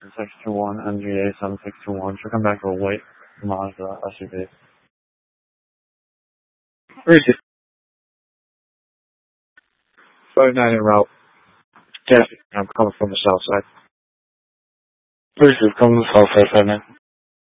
621 NGA 7621. Should come back to a white Mazda SUV. Where is it? 59 en route. Taxi. I'm coming from the south side. Please come to the south side, 59.